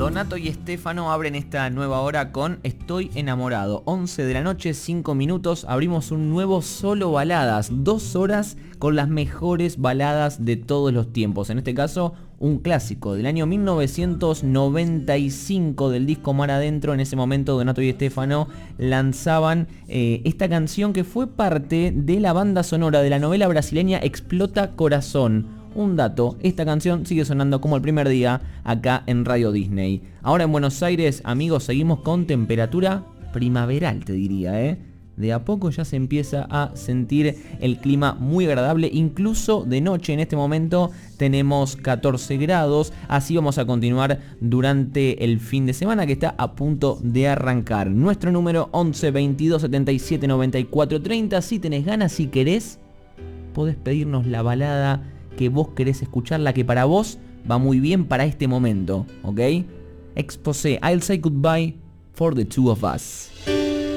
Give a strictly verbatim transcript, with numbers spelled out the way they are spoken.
Donato y Estefano abren esta nueva hora con Estoy enamorado. once de la noche, cinco minutos, abrimos un nuevo Solo Baladas. Dos horas con las mejores baladas de todos los tiempos. En este caso, un clásico del año mil novecientos noventa y cinco del disco Mar Adentro. En ese momento Donato y Estefano lanzaban eh, esta canción que fue parte de la banda sonora de la novela brasileña Explota Corazón. Un dato, esta canción sigue sonando como el primer día acá en Radio Disney. Ahora en Buenos Aires, amigos, seguimos con temperatura primaveral, te diría, ¿eh? De a poco ya se empieza a sentir el clima muy agradable, incluso de noche. En este momento tenemos catorce grados, así vamos a continuar durante el fin de semana que está a punto de arrancar. Nuestro número once veintidós setenta y siete noventa y cuatro treinta. Si tenés ganas, si querés, podés pedirnos la balada que vos querés escuchar, la que para vos va muy bien para este momento, ¿ok? Exposé, I'll Say Goodbye for the Two of Us.